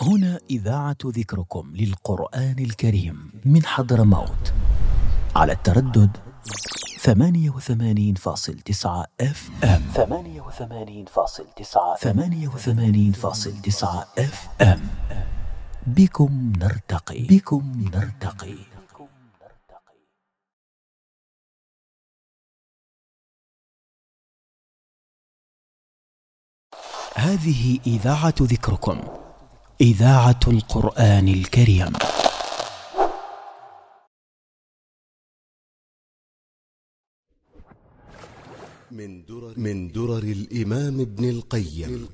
هنا إذاعة ذكركم للقرآن الكريم من حضرموت على التردد 88.9 FM 88.9 FM. بكم نرتقي. هذه إذاعة ذكركم، إذاعة القرآن الكريم. من درر الإمام ابن القيم.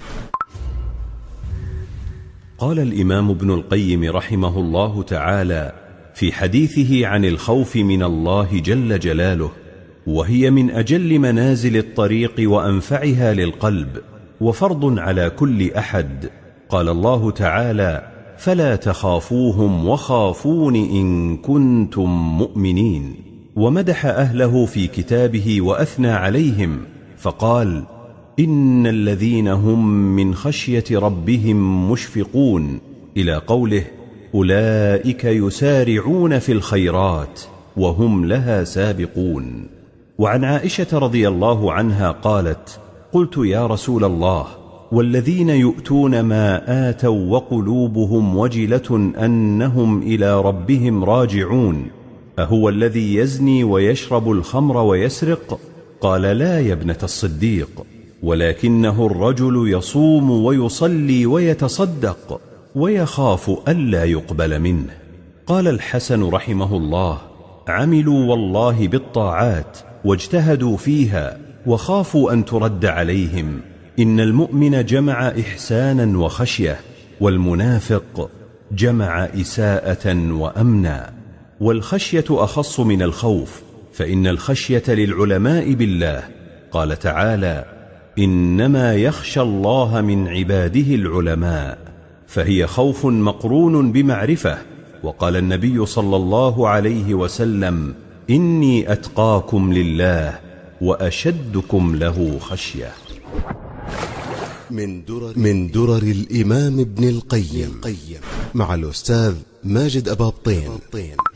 قال الإمام ابن القيم رحمه الله تعالى في حديثه عن الخوف من الله جل جلاله: وهي من أجل منازل الطريق وأنفعها للقلب، وفرض على كل أحد. قال الله تعالى: فلا تخافوهم وخافون إن كنتم مؤمنين. ومدح أهله في كتابه وأثنى عليهم فقال: إن الذين هم من خشية ربهم مشفقون، إلى قوله: أولئك يسارعون في الخيرات وهم لها سابقون. وعن عائشة رضي الله عنها قالت: قلت يا رسول الله، والذين يؤتون ما آتوا وقلوبهم وجلة أنهم إلى ربهم راجعون، أهو الذي يزني ويشرب الخمر ويسرق؟ قال: لا يا ابنة الصديق، ولكنه الرجل يصوم ويصلي ويتصدق ويخاف ألا يقبل منه. قال الحسن رحمه الله: عملوا والله بالطاعات واجتهدوا فيها وخافوا أن ترد عليهم. إن المؤمن جمع إحسانا وخشية، والمنافق جمع إساءة وأمنا. والخشية أخص من الخوف، فإن الخشية للعلماء بالله. قال تعالى: إنما يخشى الله من عباده العلماء، فهي خوف مقرون بمعرفة. وقال النبي صلى الله عليه وسلم: إني أتقاكم لله وأشدكم له خشية. من درر الإمام ابن القيم مع الأستاذ ماجد أبابطين.